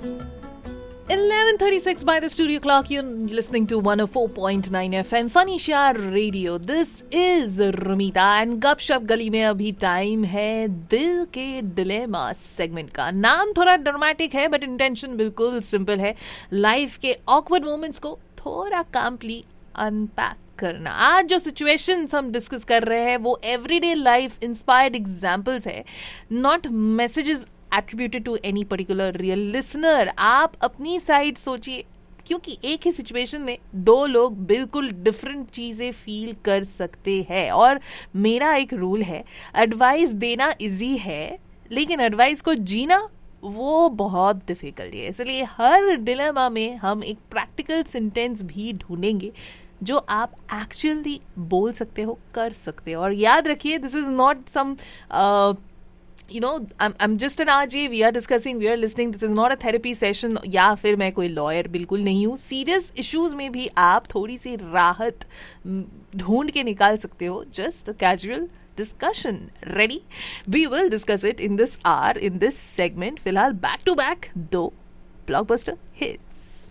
11:36 by the studio clock. You're listening to 104.9 FM Funny Shar Radio. This is Rumita and गपशप गली में अभी time है दिल के डिलेमा सेगमेंट का. नाम थोड़ा ड्रामेटिक है बट इंटेंशन बिल्कुल सिंपल है. लाइफ के ऑकवर्ड मोमेंट्स को थोड़ा काम्पली अनपैक करना. आज जो सिचुएशंस हम डिस्कस कर रहे हैं वो एवरीडे लाइफ इंस्पायर्ड एग्जांपल्स है, not messages attributed to any particular real listener. आप अपनी साइड सोचिए, क्योंकि एक ही सिचुएशन में दो लोग बिल्कुल डिफरेंट चीजें फील कर सकते हैं. और मेरा एक रूल है, एडवाइस देना इजी है लेकिन एडवाइस को जीना वो बहुत डिफिकल्ट है. इसलिए हर डिलेमा में हम एक प्रैक्टिकल सेंटेंस भी ढूंढेंगे जो आप एक्चुअली बोल सकते हो, कर सकते हो. और याद रखिए, this is not some I'm just an RJ, we are discussing, we are listening, this is not a therapy session या फिर मैं कोई लॉयर बिल्कुल नहीं हूँ. सीरियस इश्यूज में भी आप थोड़ी सी राहत ढूंढ के निकाल सकते हो. Just a casual discussion. Ready? We will discuss it in this hour, in this segment. फिलहाल back to back 2 blockbuster hits.